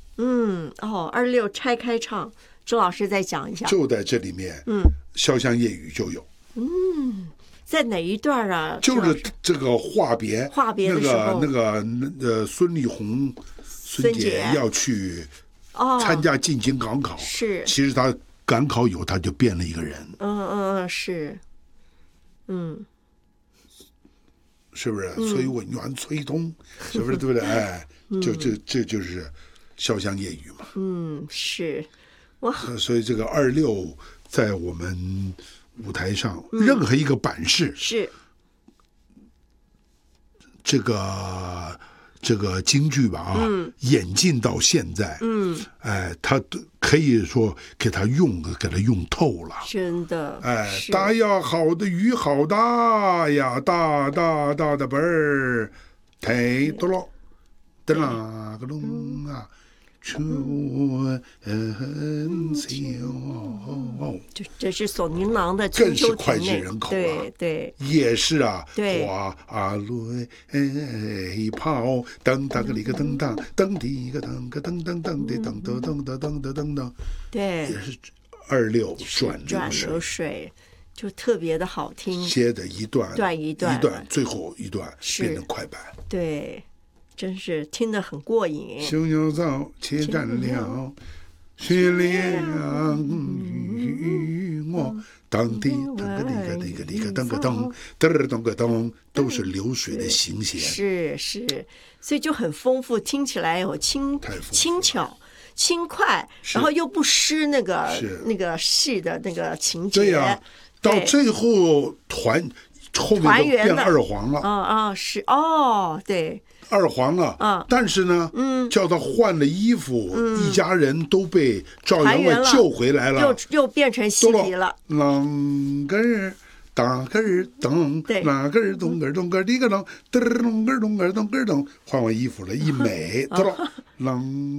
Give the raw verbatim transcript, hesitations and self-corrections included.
嗯，哦，二六拆开唱，周老师再讲一下。 就在这里面， 嗯， 潇湘夜雨就有。 嗯，在哪一段啊？ 就是这个话别， 话别的时候， 那个那个呃，孙丽红孙姐要去参加进京赶考， 哦、是， 其实她赶考以后，她就变了一个人。 嗯嗯嗯，是，嗯， 是不是？所以我愿催通，是不是？对不对？哎，就这这就是潇湘夜雨嘛。 嗯，是，哇。 所以这个二六在我们舞台上，嗯、任何一个版式是这个这个京剧吧啊， 嗯、 演进到现在， 嗯， 哎，他可以说给他用给他用透了， 真的， 哎，大呀，好的雨好大呀，大大大的本儿，太多了，的那个龙啊。春秋， 就这是索宁郎的春秋更是脍炙人口啊！ 对对， 也是啊， 对， 花雷炮，噔噔个里个噔噔，噔滴个噔个噔噔噔的噔噔噔噔噔噔噔噔， 对， 也是二六转转流水，就特别的好听。 接的一段， 段一段， 一段，最后一段变成快板， 对。真是听得很过瘾。 熊牛早且占了，雪亮与我，当地噔个哩个哩个哩个噔个噔，噔儿噔个噔，都是流水的行弦。 是是，所以就很丰富，听起来有轻轻巧、轻快，然后又不失那个那个戏的那个情节。 对呀，到最后团后面都变二黄了。 啊啊，是哦，对。 二黄了， 啊， 但是呢， 嗯， 叫他换了衣服，嗯、一家人都被赵员外救回来了， 又又变成戏皮了。 啷个儿，当个儿噔，哪个儿咚个儿咚个儿滴个啷，嘚儿咚个儿咚个儿咚个儿咚，换完衣服了，一美，得了，啷。